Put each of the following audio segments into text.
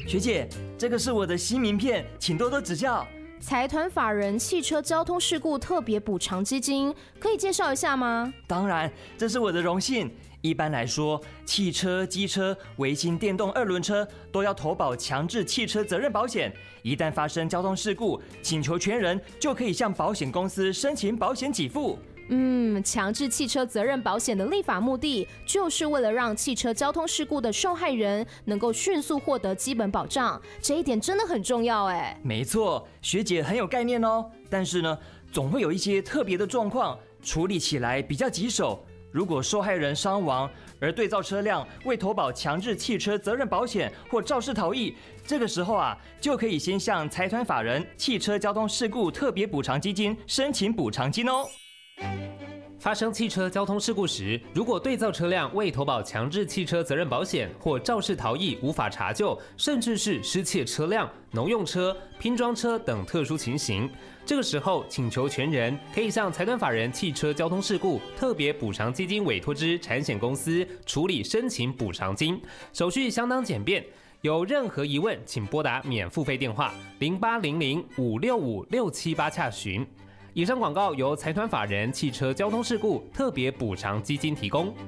学姐，这个是我的新名片，请多多指教。 财团法人汽车交通事故特别补偿基金，可以介绍一下吗？ 当然，这是我的荣幸。一般来说，汽车、机车、微型电动二轮车都要投保强制汽车责任保险。一旦发生交通事故，请求权人就可以向保险公司申请保险给付。 强制汽车责任保险的立法目的，就是为了让汽车交通事故的受害人能够迅速获得基本保障，这一点真的很重要哎。 没错，学姐很有概念哦。但是呢，总会有一些特别的状况，处理起来比较棘手。如果受害人伤亡，而对造车辆未投保强制汽车责任保险或肇事逃逸，这个时候就可以先向财团法人汽车交通事故特别补偿基金申请补偿金哦。 发生汽车交通事故时，如果对造车辆未投保强制汽车责任保险或肇事逃逸无法查救，甚至是失窃车辆、农用车、拼装车等特殊情形，这个时候请求权人可以向财团法人汽车交通事故特别补偿基金委托之产险公司处理申请补偿金，手续相当简便。有任何疑问，请拨打免付费电话0800-565-678洽询。以上广告由财团法人汽车交通事故特别补偿基金提供。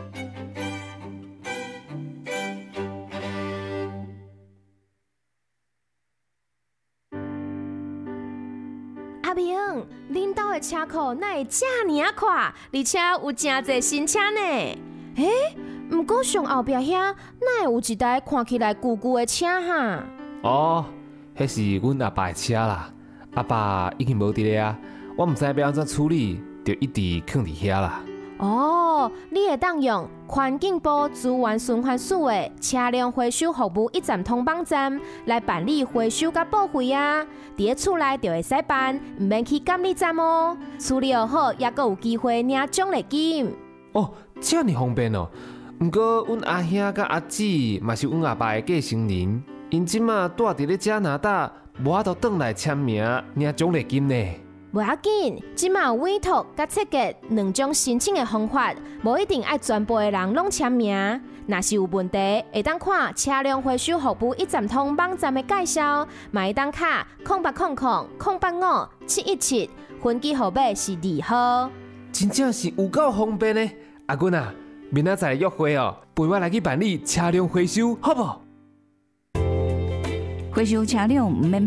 阿明，恁家的车库哪会这么快，而且有真多新车呢？不过上后壁遐哪会有一台看起来旧旧的车哈？ 哦，迄是阮阿爸的车啦，阿爸已经无伫咧啊。我唔知要安怎处理，就一直放伫遐啦。 哦，你会当用环境部资源循环署的车辆回收服务一站通帮站来办理回收甲报废啊！伫咧厝内就会使办，唔免去监理站哦。处理好，也阁有机会领奖励金。 哦，这么方便哦！不过，阮阿兄甲阿姊嘛是阮阿爸的继承人，因即马住伫咧加拿大，无法度转来签名领奖励金呢。 无要紧，即马有委托甲设计两种申请的方法，无一定爱全部的人拢签名。若是有问题，会当看车辆回收服务一站通网站的介绍，嘛会当卡0800-085-717，分机号码是2号。 真正是有够方便呢！阿君啊，明仔载约会哦，陪我来去办理车辆回收，好不好？ 回收车辆唔免